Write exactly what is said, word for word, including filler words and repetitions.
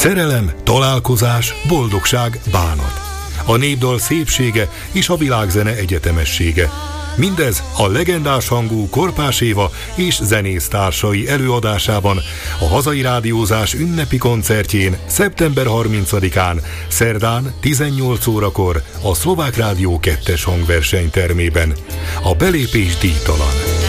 Szerelem, találkozás, boldogság, bánat. A népdal szépsége és a világzene egyetemessége. Mindez a legendás hangú Korpás Éva és zenésztársai előadásában a hazai rádiózás ünnepi koncertjén szeptember harmincadikán, szerdán tizennyolc órakor a Szlovák Rádió kettes hangversenytermében. A belépés díjtalan.